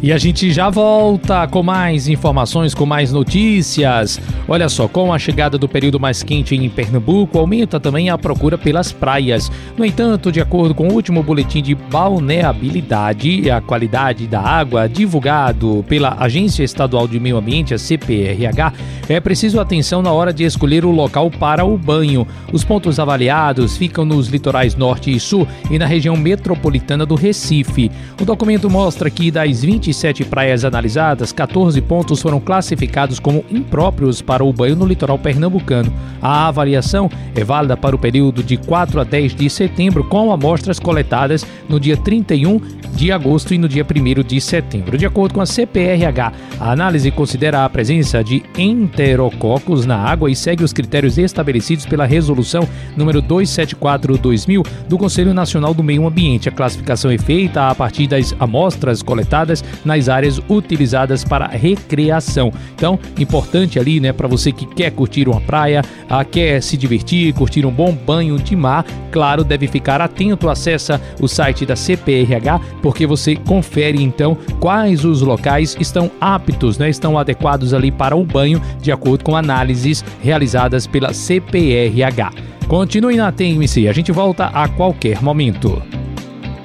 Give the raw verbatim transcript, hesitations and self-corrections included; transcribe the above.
E a gente já volta com mais informações, com mais notícias. Olha só, com a chegada do período mais quente em Pernambuco, aumenta também a procura pelas praias. No entanto, de acordo com o último boletim de balneabilidade e a qualidade da água divulgado pela Agência Estadual de Meio Ambiente, a C P R H, é preciso atenção na hora de escolher o local para o banho. Os pontos avaliados ficam nos litorais norte e sul e na região metropolitana do Recife. O documento mostra que das vinte e sete praias analisadas, quatorze pontos foram classificados como impróprios para o banho no litoral pernambucano. A avaliação é válida para o período de quatro a dez de setembro, com amostras coletadas no dia trinta e um de agosto e no dia primeiro de setembro. De acordo com a C P R H, a análise considera a presença de enterococos na água e segue os critérios estabelecidos pela Resolução número duzentos e setenta e quatro barra dois mil do Conselho Nacional do Meio Ambiente. A classificação é feita a partir das amostras coletadas nas áreas utilizadas para recreação. Então, importante ali, né, para você que quer curtir uma praia, a, quer se divertir, curtir um bom banho de mar, claro, deve ficar atento, acessa o site da C P R H, porque você confere então quais os locais estão aptos, né, estão adequados ali para o banho, de acordo com análises realizadas pela C P R H. Continue na T M C, a gente volta a qualquer momento.